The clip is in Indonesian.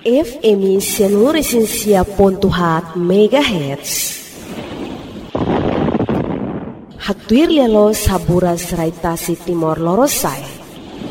FM seluruh Resensia Pontuhat MHz. Hatuir lelo sabura serai tasi Timor Lorosai.